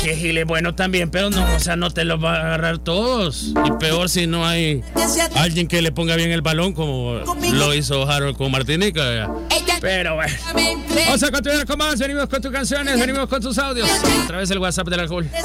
que Gil es bueno también, pero no, o sea, no te los va a agarrar todos. Y peor si no hay alguien que le ponga bien el balón, como lo hizo Harold con Martinica. Pero bueno, vamos a continuar con más. Venimos con tus canciones, venimos con tus audios a través del WhatsApp del alcohol.